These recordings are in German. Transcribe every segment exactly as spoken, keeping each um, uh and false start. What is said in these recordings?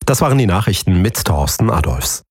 Das waren die Nachrichten mit Thorsten Adolfs.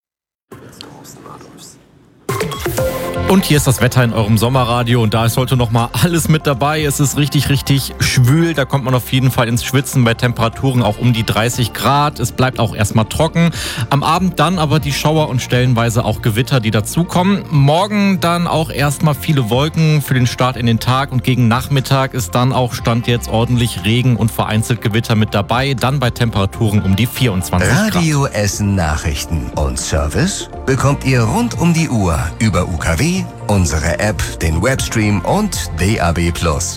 Und hier ist das Wetter in eurem Sommerradio und da ist heute nochmal alles mit dabei. Es ist richtig, richtig schwül. Da kommt man auf jeden Fall ins Schwitzen bei Temperaturen auch um die dreißig Grad. Es bleibt auch erstmal trocken. Am Abend dann aber die Schauer und stellenweise auch Gewitter, die dazukommen. Morgen dann auch erstmal viele Wolken für den Start in den Tag und gegen Nachmittag ist dann auch Stand jetzt ordentlich Regen und vereinzelt Gewitter mit dabei. Dann bei Temperaturen um die vierundzwanzig Grad. Radio Essen Nachrichten und Service bekommt ihr rund um die Uhr über U K W, unsere App, den Webstream und D A B plus.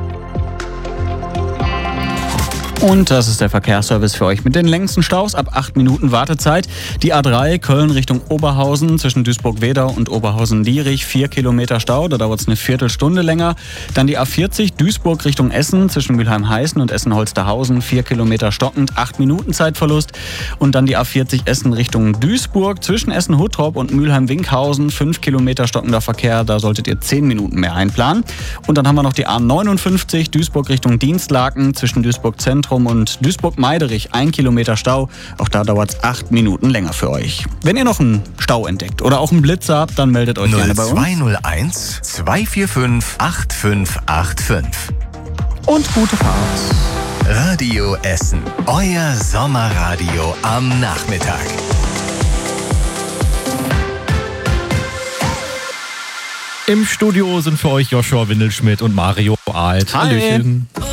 Und das ist der Verkehrsservice für euch mit den längsten Staus ab acht Minuten Wartezeit. Die A drei Köln Richtung Oberhausen zwischen Duisburg-Wedau und Oberhausen-Lierich, vier Kilometer Stau, da dauert es eine Viertelstunde länger. Dann die A vierzig Duisburg Richtung Essen zwischen Mülheim-Heißen und Essen-Holsterhausen, vier Kilometer stockend, acht Minuten Zeitverlust. Und dann die A vierzig Essen Richtung Duisburg zwischen Essen-Huttrop und Mülheim-Winkhausen, fünf Kilometer stockender Verkehr, da solltet ihr zehn Minuten mehr einplanen. Und dann haben wir noch die A neunundfünfzig Duisburg Richtung Dienstlaken zwischen Duisburg-Zentrum und Duisburg-Meiderich, ein Kilometer Stau. Auch da dauert es acht Minuten länger für euch. Wenn ihr noch einen Stau entdeckt oder auch einen Blitzer habt, dann meldet euch gerne bei uns. null zwei null eins, zwei vier fünf, acht fünf acht fünf. Und gute Fahrt. Radio Essen, euer Sommerradio am Nachmittag. Im Studio sind für euch Joshua Windelschmidt und Mario Alt. Hi. Hallöchen.